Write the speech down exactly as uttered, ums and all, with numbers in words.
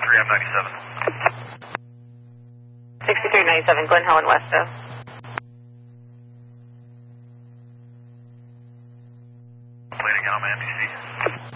three M ninety-seven. sixty-three ninety-seven, Glen Helen Westo. Play it again on my M D C.